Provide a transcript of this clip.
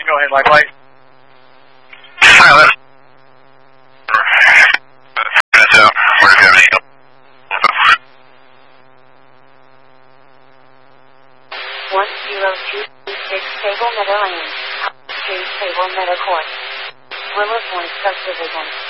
Go ahead, Lightweight. Silent. That's out. Where do you have any? 10226 Table Meadow Lane. Street, Table Meadow Court. Willow Point Subdivision.